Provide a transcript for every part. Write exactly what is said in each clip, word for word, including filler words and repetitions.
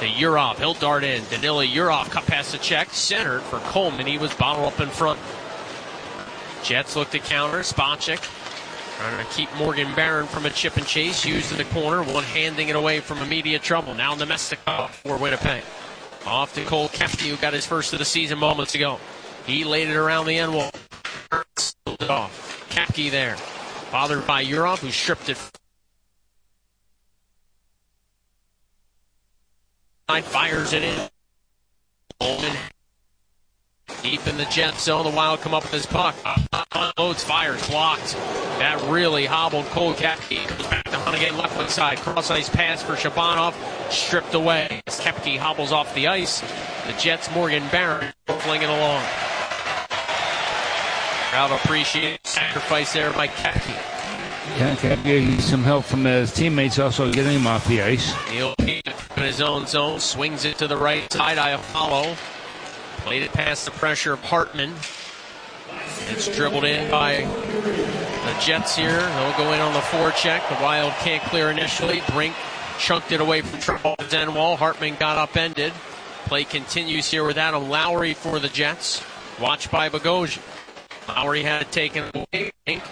to Urov. He'll dart in. Danila Urov cut past the check. Centered for Coleman. He was bottled up in front. Jets look to counter. Spacek trying to keep Morgan Barron from a chip and chase. Used in the corner. One handing it away from immediate trouble. Now Nemestikov for Winnipeg. Off to Cole Kefke, who got his first of the season moments ago. He laid it around the end wall. Sold it off. Kefke there. Bothered by Urov, who stripped it. Fires it in. Coleman deep in the Jet zone. The Wild come up with his puck. Unloads, fires, blocked. That really hobbled Cole Kefke. Comes back to Hunt again, left foot side. Cross ice pass for Shabanov. Stripped away. As Kefke hobbles off the ice. The Jets' Morgan Barron flinging along. Crowd appreciates the sacrifice there by Kefke. Yeah, Kefke needs some help from his teammates also getting him off the ice. Neil Pete in his own zone. Swings it to the right side. Iafallo played it past the pressure of Hartman. It's dribbled in by the Jets here. They'll go in on the forecheck. The Wild can't clear initially. Brink chunked it away from Denwall. Hartman got upended. Play continues here with Adam Lowry for the Jets. Watched by Bogosian. Lowry had it taken away.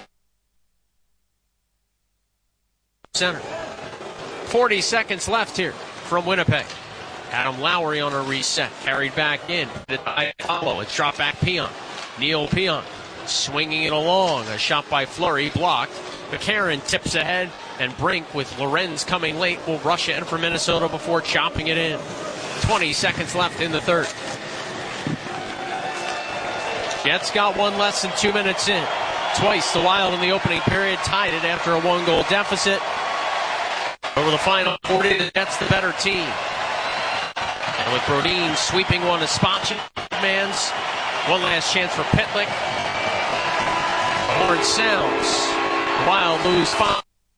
Center. forty seconds left here from Winnipeg. Adam Lowry on a reset. Carried back in. It's dropped back Peon. Neil Peon swinging it along. A shot by Fleury blocked. McCarron tips ahead, and Brink with Lorenz coming late will rush in for Minnesota before chopping it in. twenty seconds left in the third. Jets got one less than two minutes in. Twice the Wild in the opening period tied it after a one-goal deficit. Over the final forty, the Jets the better team. And with Brodin sweeping one to Spacek, man's one last chance for Pitlick. Horn sounds. Wild lose five.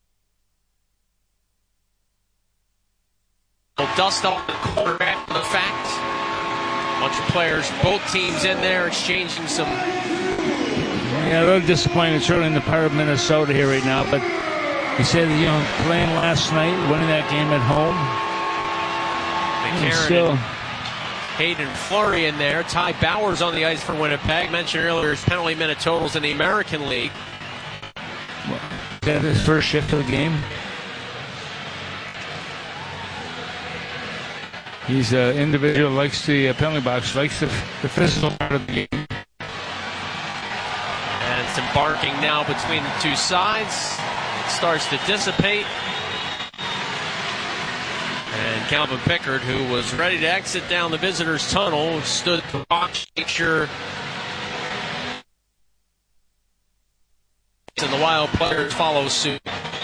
Dust off the quarterback for the fact. Bunch of players, both teams in there exchanging some. Yeah, a little disappointing. It's certainly in the part of Minnesota here right now, but he said, you know, playing last night, winning that game at home. McCarron still. Hayden Fleury in there. Ty Bowers on the ice for Winnipeg. Mentioned earlier his penalty minute totals in the American League. Is that his first shift of the game? He's an individual who likes the uh, penalty box, likes the, the physical part of the game. And it's embarking now between the two sides. It starts to dissipate. And Calvin Pickard, who was ready to exit down the visitors' tunnel, stood to watch, make sure. And the Wild players follow suit.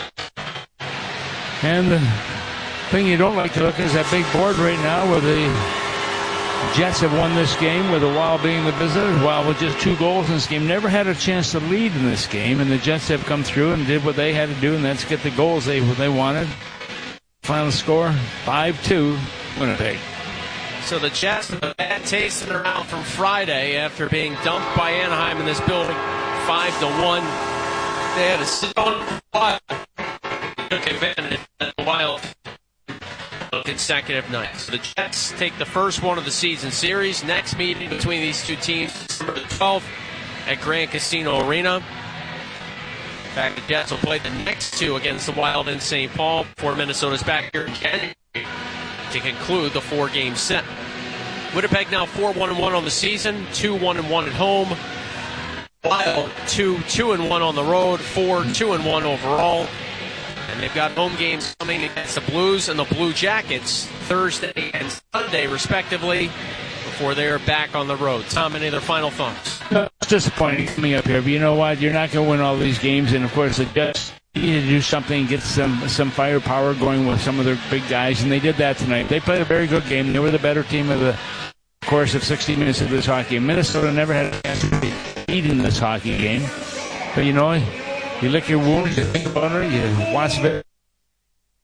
And the thing you don't like to look at is that big board right now where the Jets have won this game, with the Wild being the visitors. Wild with just two goals in this game. Never had a chance to lead in this game, and the Jets have come through and did what they had to do, and that's get the goals they they wanted. Final score, five two, Winnipeg. So the Jets have a bad taste in their mouth from Friday after being dumped by Anaheim in this building, five to one. They had to sit on the Wild. Took advantage of the Wild consecutive nights. The Jets take the first one of the season series. Next meeting between these two teams, December the twelfth at Grand Casino Arena. In fact, the Jets will play the next two against the Wild in Saint Paul before Minnesota's back here in January to conclude the four-game set. Winnipeg now four one and one on the season, two one and one at home. Wild two two and one on the road, four two and one overall. And they've got home games coming against the Blues and the Blue Jackets Thursday and Sunday, respectively, before they're back on the road. Tom, any other final thoughts? It's disappointing coming up here, but you know what? You're not going to win all these games, and of course the Jets need to do something, get some some firepower going with some of their big guys, and they did that tonight. They played a very good game. They were the better team of the course of sixty minutes of this hockey. Minnesota never had a chance to beat in this hockey game, but you know, you lick your wounds, you think about it, you watch it.